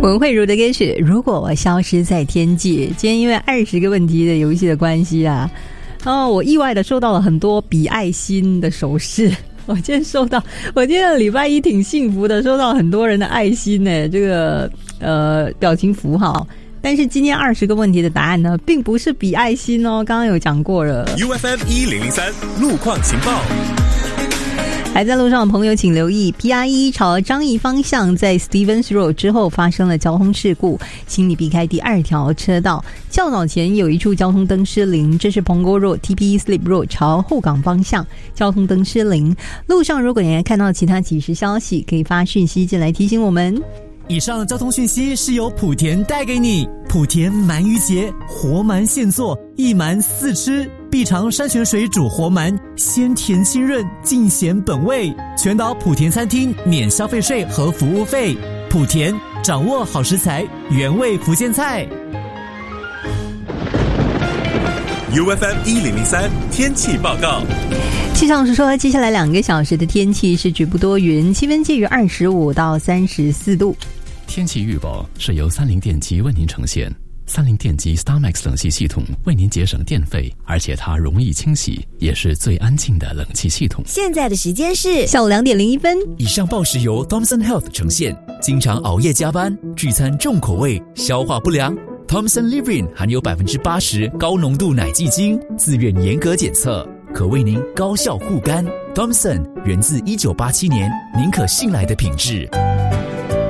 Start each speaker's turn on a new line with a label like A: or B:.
A: 文慧茹的歌曲《如果我消失在天际》。今天因为20个问题的游戏的关系啊，我意外的收到了很多比爱心的手势。我今天礼拜一挺幸福的，收到很多人的爱心呢，这个表情符号。但是今天20个问题的答案呢，并不是比爱心哦，刚刚有讲过了。
B: UFM 1003路况情报。
A: 还在路上的朋友请留意 PR1 朝樟宜方向在 Stevens Road 之后发生了交通事故，请你避开第2条车道。较早前有一处交通灯失灵，这是Punggol Road TPE Slip Road 朝后港方向交通灯失灵。路上如果你还看到其他即时消息，可以发讯息进来提醒我们。
C: 以上交通讯息是由莆田带给你。莆田鳗鱼节，活鳗现做，一鳗4吃，必尝山泉水煮活鳗，鲜甜清润，尽显本味。全岛莆田餐厅免消费税和服务费。莆田，掌握好食材，原味福建菜。
B: UFM 1003天气报告。
A: 气象署说，接下来2个小时的天气是局部多云，气温介于25到34度。
D: 天气预报是由三菱电机为您呈现。三菱电机 StarMax 冷气系统为您节省电费，而且它容易清洗，也是最安静的冷气系统。
E: 现在的时间是
A: 下午2点01分。
F: 以上报时由 Thomson Health 呈现。经常熬夜加班，聚餐重口味，消化不良。Thomson Livrin 含有80%高浓度奶蓟精，自愿严格检测，可为您高效护肝。Thomson 源自1987年，您可信赖的品质。